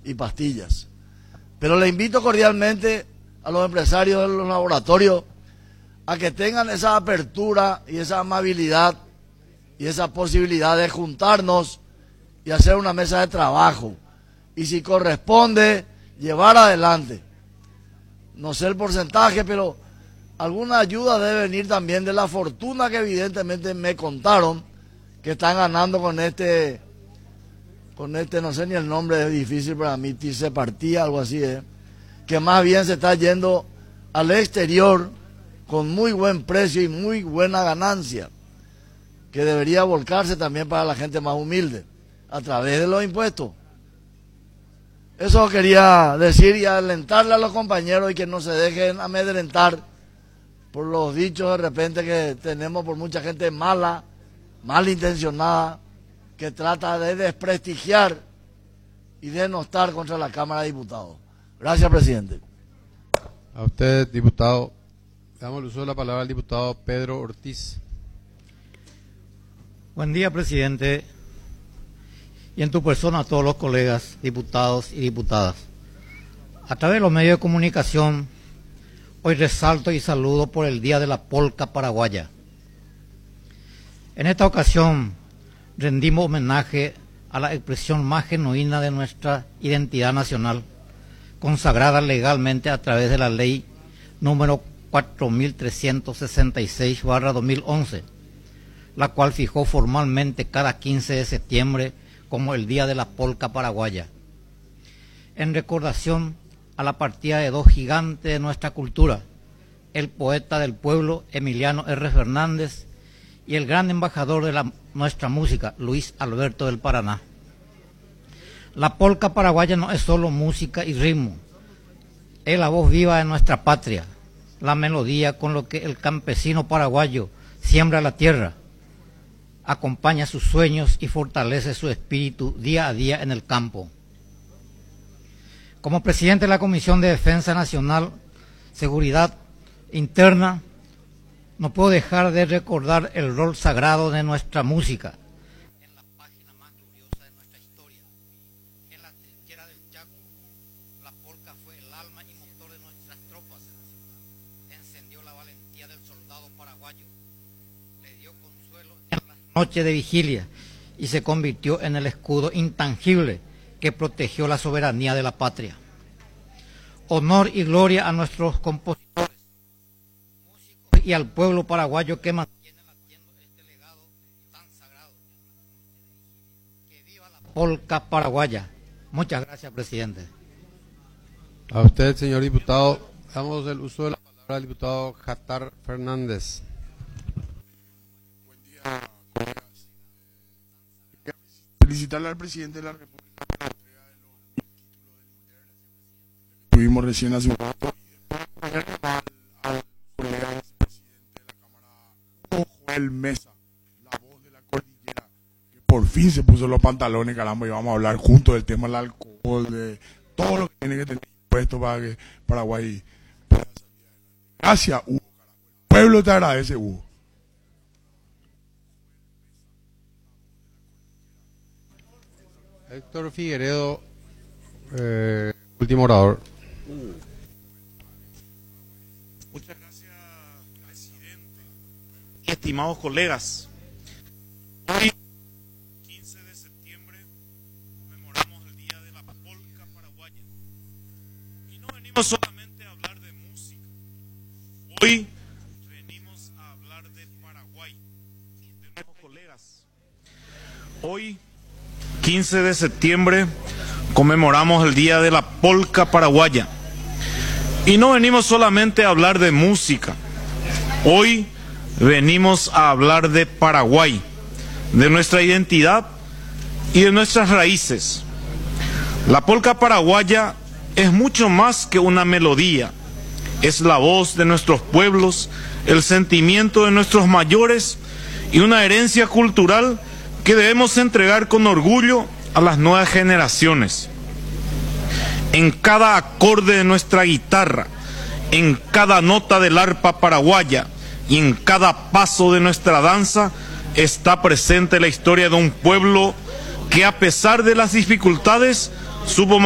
y pastillas. Pero le invito cordialmente a los empresarios de los laboratorios a que tengan esa apertura y esa amabilidad y esa posibilidad de juntarnos y hacer una mesa de trabajo. Y si corresponde, llevar adelante. No sé el porcentaje, pero alguna ayuda debe venir también de la fortuna que evidentemente me contaron que están ganando con este, no sé ni el nombre, es difícil para mí, Ticepartía, algo así, que más bien se está yendo al exterior con muy buen precio y muy buena ganancia, que debería volcarse también para la gente más humilde, a través de los impuestos. Eso quería decir y alentarle a los compañeros y que no se dejen amedrentar por los dichos de repente que tenemos por mucha gente mala, malintencionada, que trata de desprestigiar y denostar contra la Cámara de Diputados. Gracias, presidente. A usted, diputado. Damos el uso de la palabra al diputado Pedro Ortiz. Buen día, presidente, y en tu persona a todos los colegas, diputados y diputadas. A través de los medios de comunicación, hoy resalto y saludo por el Día de la Polca Paraguaya. En esta ocasión rendimos homenaje a la expresión más genuina de nuestra identidad nacional, consagrada legalmente a través de la ley número 4366/2011, la cual fijó formalmente cada 15 de septiembre como el Día de la Polca Paraguaya, en recordación a la partida de dos gigantes de nuestra cultura, el poeta del pueblo Emiliano R. Fernández y el gran embajador de nuestra música, Luis Alberto del Paraná. La polca paraguaya no es solo música y ritmo, es la voz viva de nuestra patria, la melodía con lo que el campesino paraguayo siembra la tierra, acompaña sus sueños y fortalece su espíritu día a día en el campo. Como presidente de la Comisión de Defensa Nacional, Seguridad Interna, no puedo dejar de recordar el rol sagrado de nuestra música en la página más gloriosa de nuestra historia. En la trinchera del Chaco, la polca fue el alma y motor de nuestras tropas. Encendió la valentía del soldado paraguayo, le dio consuelo en las noches de vigilia y se convirtió en el escudo intangible que protegió la soberanía de la patria. Honor y gloria a nuestros compositores, músicos y al pueblo paraguayo que mantiene latiendo este legado tan sagrado. Que viva la polca paraguaya. Muchas gracias, presidente. A usted, señor diputado. Damos el uso de la palabra al diputado Jatar Fernández. Buen día, colegas. Felicitarle al presidente de la República por la entrega de los 1000 títulos del Mundial que tuvimos recién hace un rato, y después al colega vicepresidente de la Cámara, Joel Mesa, la voz de la cordillera, que por fin se puso los pantalones, caramba, y vamos a hablar juntos del tema del alcohol, de todo lo que tiene que tener impuesto para que Paraguay pueda salir adelante. Gracias, Hugo, caramba. El pueblo te agradece, Hugo. Héctor Figueredo, último orador. Muchas gracias, presidente. Estimados colegas, hoy, 15 de septiembre, conmemoramos el Día de la Polca Paraguaya. Y no venimos solamente a hablar de música. Hoy venimos a hablar de Paraguay, de nuestros colegas. Hoy, 15 de septiembre, conmemoramos el Día de la Polca Paraguaya. Y no venimos solamente a hablar de música. Hoy venimos a hablar de Paraguay, de nuestra identidad y de nuestras raíces. La polca paraguaya es mucho más que una melodía. Es la voz de nuestros pueblos, el sentimiento de nuestros mayores y una herencia cultural que debemos entregar con orgullo a las nuevas generaciones. En cada acorde de nuestra guitarra, en cada nota del arpa paraguaya y en cada paso de nuestra danza está presente la historia de un pueblo que, a pesar de las dificultades, supo